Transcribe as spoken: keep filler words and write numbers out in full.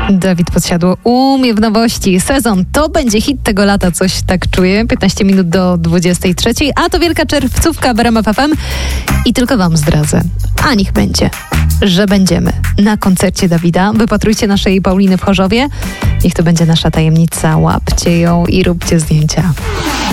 Dawid Podsiadło umie w nowości. Sezon to będzie hit tego lata, coś tak czuję. piętnaście minut do dwudziestej trzeciej, a to wielka czerwcówka w R M F F M. I tylko wam zdradzę, a niech będzie, że będziemy na koncercie Dawida. Wypatrujcie naszej Pauliny w Chorzowie. Niech to będzie nasza tajemnica. Łapcie ją i róbcie zdjęcia.